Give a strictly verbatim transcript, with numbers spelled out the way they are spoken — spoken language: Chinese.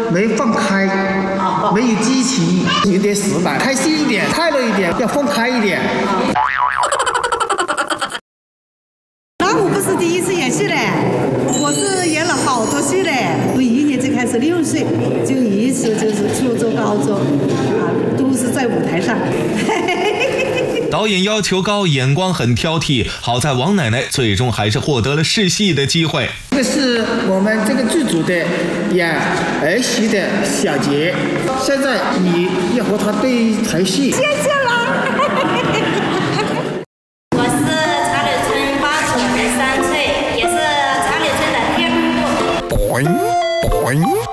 没放开，没有激情，有点死板，开心一点，快乐一点，要放开一点。 那我不是第一次演戏嘞，我是演了好多戏嘞。我一年级开始，六岁就一直就是初中、高中啊，都是在舞台上。 导演要求高，眼光很挑剔，好在王奶奶最终还是获得了试戏的机会。 这是我们这个剧组的演儿媳的小杰，现在你要和他对一台戏。 谢谢啦。 我是茶柳村八组的三翠，也是茶柳村的天部。